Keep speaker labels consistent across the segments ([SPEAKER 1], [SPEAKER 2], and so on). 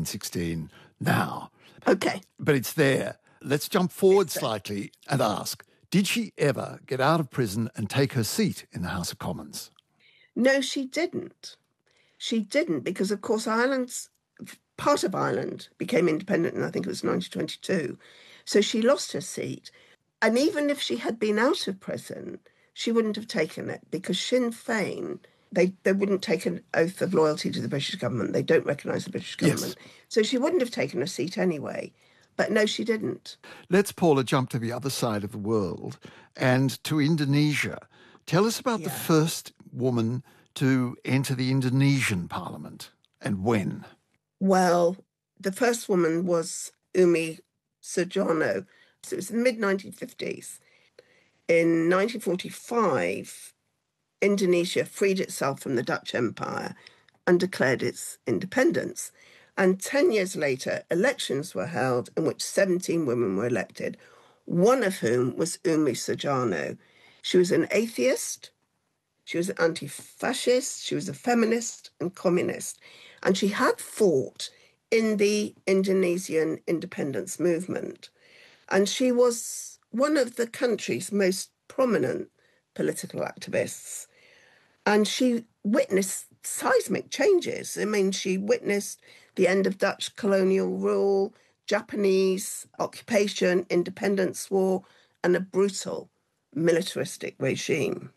[SPEAKER 1] 1916 now.
[SPEAKER 2] Okay.
[SPEAKER 1] But it's there. Let's jump forward slightly and ask, did she ever get out of prison and take her seat in the House of Commons?
[SPEAKER 2] No, she didn't. She didn't because, of course, part of Ireland became independent in, I think it was 1922. So she lost her seat. And even if she had been out of prison, she wouldn't have taken it because Sinn Féin, they wouldn't take an oath of loyalty to the British government. They don't recognise the British government. Yes. So she wouldn't have taken a seat anyway. But no, she didn't.
[SPEAKER 1] Let's, Paula, jump to the other side of the world and to Indonesia. Tell us about the first woman to enter the Indonesian parliament and when.
[SPEAKER 2] Well, the first woman was Umi Sujarno. So it was in the mid-1950s. In 1945, Indonesia freed itself from the Dutch Empire and declared its independence. And 10 years later, elections were held in which 17 women were elected, one of whom was Umi Sujarno. She was an atheist, she was an anti-fascist, she was a feminist and communist. And she had fought in the Indonesian independence movement. And she was one of the country's most prominent political activists. And she witnessed seismic changes. I mean, she witnessed the end of Dutch colonial rule, Japanese occupation, independence war, and a brutal militaristic regime.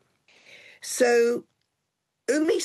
[SPEAKER 2] So Umi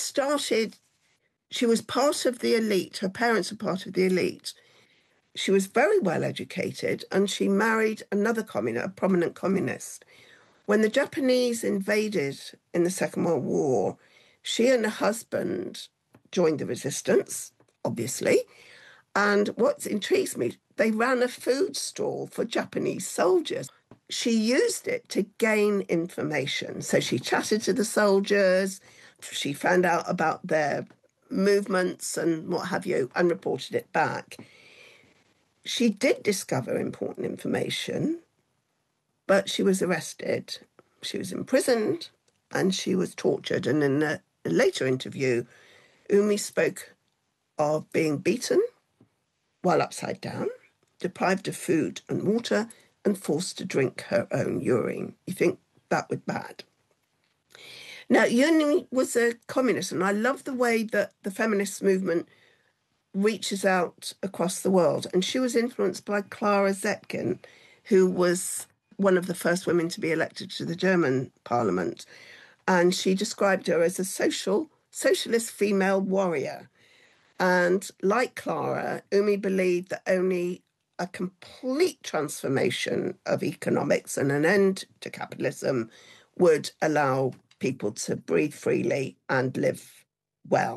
[SPEAKER 2] she was part of the elite. Her parents were part of the elite. She was very well educated and she married another communist, a prominent communist. When the Japanese invaded in the Second World War, she and her husband joined the resistance, obviously. And what intrigues me, they ran a food stall for Japanese soldiers. She used it to gain information. So she chatted to the soldiers, she found out about their movements and what have you, and reported it back. She did discover important information, but she was arrested, she was imprisoned, and she was tortured. And in a later interview, Umi spoke of being beaten while upside down, deprived of food and water, and forced to drink her own urine. You think that was bad. Now, Umi was a communist, and I love the way that the feminist movement reaches out across the world. And she was influenced by Clara Zetkin, who was one of the first women to be elected to the German parliament. And she described her as a socialist female warrior. And like Clara, Umi believed that only a complete transformation of economics and an end to capitalism would allow people to breathe freely and live well.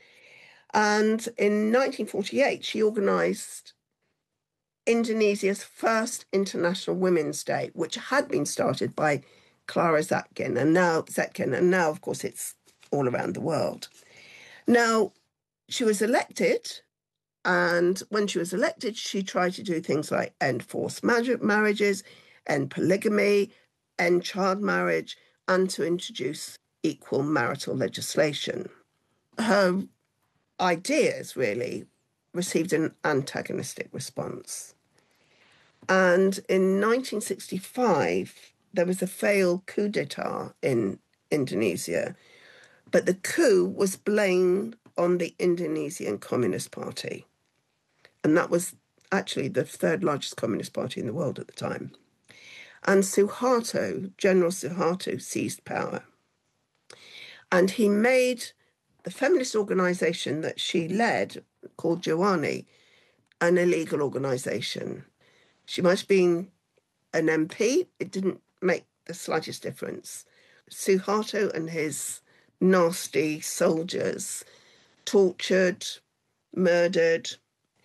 [SPEAKER 2] And in 1948, she organised Indonesia's first International Women's Day, which had been started by Clara Zetkin, and now, of course, it's all around the world. Now, she was elected, and when she was elected, she tried to do things like end forced marriages, end polygamy, end child marriage, and to introduce equal marital legislation. Her ideas really received an antagonistic response. And in 1965, there was a failed coup d'etat in Indonesia, but the coup was blamed on the Indonesian Communist Party. And that was actually the third largest communist party in the world at the time. And General Suharto, seized power. And he made the feminist organisation that she led, called Jawani, an illegal organisation. She might have been an MP. It didn't make the slightest difference. Suharto and his nasty soldiers tortured, murdered.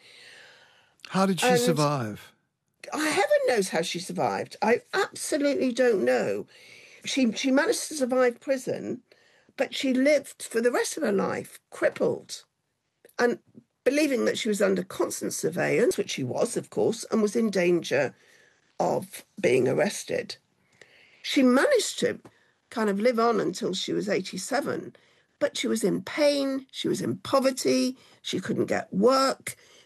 [SPEAKER 1] How did she survive?
[SPEAKER 2] Heaven knows how she survived. I absolutely don't know. She managed to survive prison, but she lived for the rest of her life crippled and believing that she was under constant surveillance, which she was, of course, and was in danger of being arrested. She managed to kind of live on until she was 87, but she was in pain, she was in poverty, she couldn't get work,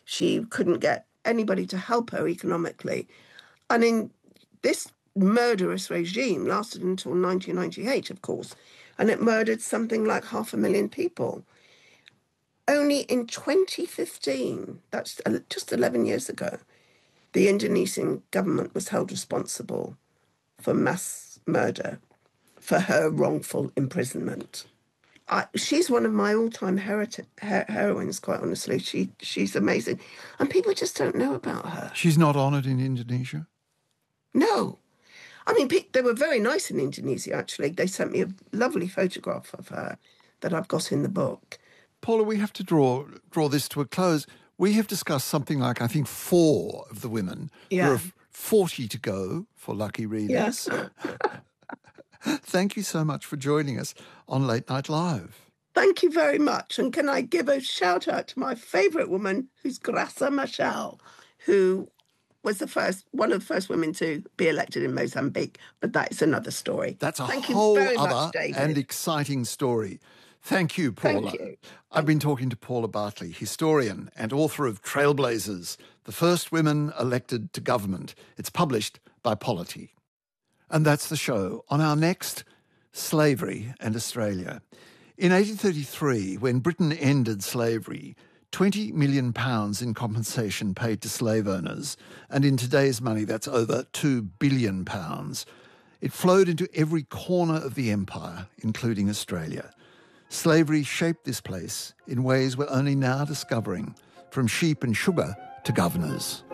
[SPEAKER 2] She couldn't get anybody to help her economically. And in this murderous regime lasted until 1998, of course, and it murdered something like 500,000 people. Only in 2015, that's just 11 years ago, the Indonesian government was held responsible for mass murder, for her wrongful imprisonment. She's one of my all-time heroines, quite honestly. She's amazing. And people just don't know about her.
[SPEAKER 1] She's not honoured in Indonesia?
[SPEAKER 2] No. I mean, they were very nice in Indonesia, actually. They sent me a lovely photograph of her that I've got in the book.
[SPEAKER 1] Paula, we have to draw this to a close. We have discussed something like, I think, 4 of the women.
[SPEAKER 2] Yeah.
[SPEAKER 1] There are 40 to go for lucky readers.
[SPEAKER 2] Yeah.
[SPEAKER 1] Thank you so much for joining us on Late Night Live.
[SPEAKER 2] Thank you very much. And can I give a shout out to my favourite woman, who's Graça Machel, who was one of the first women to be elected in Mozambique. But that is another story.
[SPEAKER 1] That's a
[SPEAKER 2] Thank
[SPEAKER 1] whole
[SPEAKER 2] you very
[SPEAKER 1] other
[SPEAKER 2] much, David.
[SPEAKER 1] and exciting story. Thank you, Paula.
[SPEAKER 2] Thank you.
[SPEAKER 1] I've been talking to Paula Bartley, historian and author of Trailblazers, the first women elected to government. It's published by Polity. And that's the show. On our next, slavery and Australia. In 1833, when Britain ended slavery, £20 million in compensation paid to slave owners, and in today's money that's over £2 billion. It flowed into every corner of the empire, including Australia. Slavery shaped this place in ways we're only now discovering, from sheep and sugar to governors.